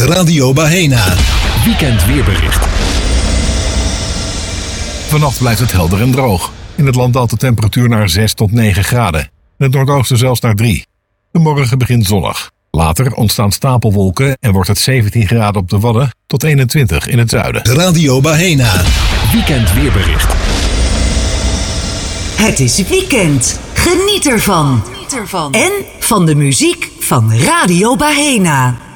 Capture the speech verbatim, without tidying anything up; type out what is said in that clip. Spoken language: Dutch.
Radio Bahena. Weekend weerbericht. Vannacht blijft het helder en droog. In het land daalt de temperatuur naar zes tot negen graden. In het noordoosten zelfs naar drie. De morgen begint zonnig. Later ontstaan stapelwolken en wordt het zeventien graden op de Wadden tot eenentwintig in het zuiden. Radio Bahena. Weekend weerbericht. Het is weekend. Geniet ervan. Geniet ervan. En van de muziek van Radio Bahena.